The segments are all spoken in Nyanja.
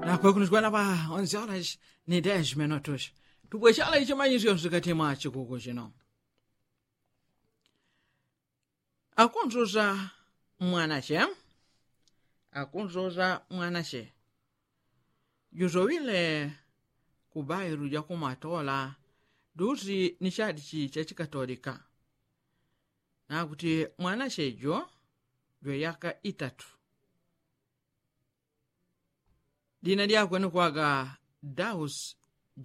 Na kwa kunishikwana pa 11 horas ni 10 minutos. Tubweshala ichimanyizo zikatima chikuko chino. Akunzuza mwanache. Yuzowile kubairu ya kumatola duzi nishadichi chachikatolika. Na kuti mwanache jo yaka itatu. Dina lyakwe ni kwaga Daus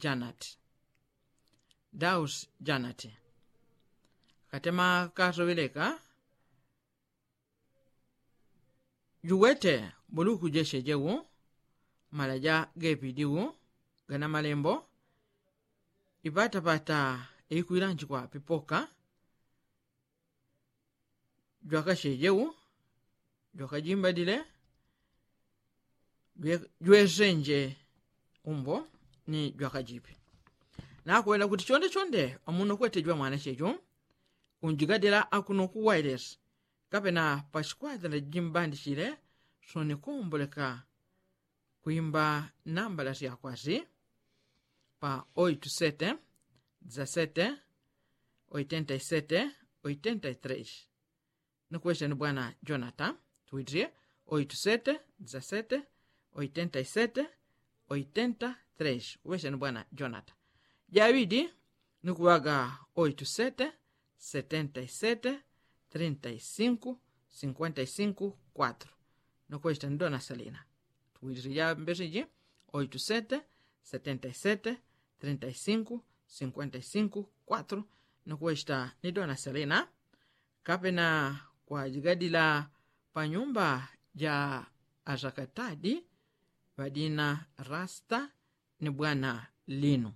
Janet. Katema kasoweleka yuwete buluku jeshe jewu malaja gepidiwu gana malembo ipata eikuilanchi kwa pipoka jwaka shejewu jwaka jimba dile jwezenje umbo ni jwaka jipi na kuwela kuti chonde amuno kwete jwa mwana shejo unjigadela akuno ku wireless kapena pa squadra jimbandi chile soni kumboleka kuimba namba la siya kwasi pa 87 17 87 83 nukwesha ni bwana Jonathan tuidrie 87 17 87 83 wesha ni bwana Jonathan Javidi nukuwaga 87 77 35 55 4 nukwesha ni dona Salina tuidrie ya mbesiji 87 77 35 55 4 nukwesha ni dona Salina kapena kwa jigadila pa nyumba ja azakatadi vadina Rasta ni bwana Linu.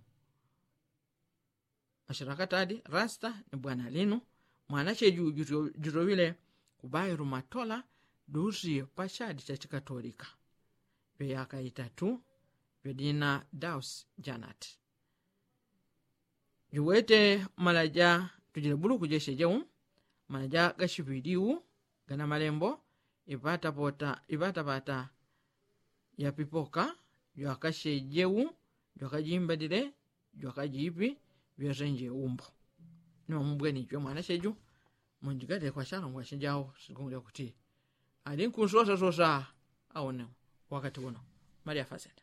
Ashirakatadi Rasta ni bwana Linu. Mwanache jurowile kubairu matola duzi pashadi cha chikatolika. Yaka itatu vedina Daus Janet. Yuwete malaja tujile buluku jeshe jewu. Malaja gashividiwu gana malembo ipata pata ya pipoka jwaka shejewu jwaka jimba dile jwaka jipi vyazenje umbo ni mbweni jwa mwana sheju munjigade kwa shala mwa shenjao sikungulia kuti alinkusosa aone wakati wono Maria Fazenda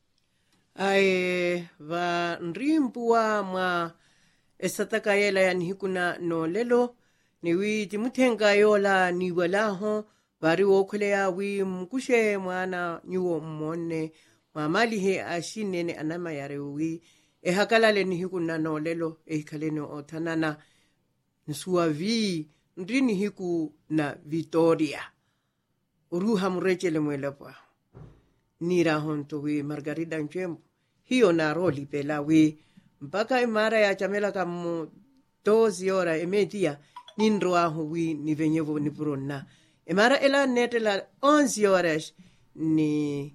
va nrimpuwa mwa esataka yela yani hikuna no lelo ni witi mutenga yola ni walaho bari wokulea wi mkushe mwana nyuo mmone mamali he ashinene anama yare wi hakalale ni hikuna no lelo hikalene otanana nsuavi ndrini hiku na Victoria uruha murechele mwelapa nira honto wi Margarida Nchembo hiyo na roli pela wi mpaka imara ya chamela kamu 12 horas emetia ninroa hui ni venyevo ni prona emara ela netela 11 horas ni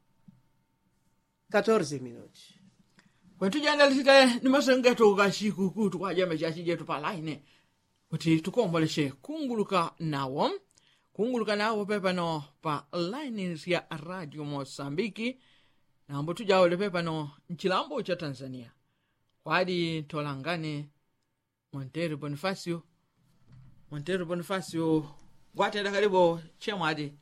14 minutos kwetu jana lisika ni masengeto gashiku kutu kwa jame chachi jetu palaine kuti tukomboleshe kunguluka nawo pepa no pa line ya Radio Mosambiki na ambo tujaole pepa no nchilambo cha Tanzania kwadi tolangane Montero Bonifacio gwatenda karibu chemwadi